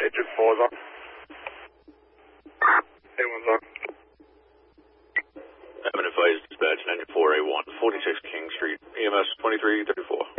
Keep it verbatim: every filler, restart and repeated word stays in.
Engine four's on. A one's on. I've been advised dispatch engine four A one, forty-six King Street, E M S twenty-three thirty-four.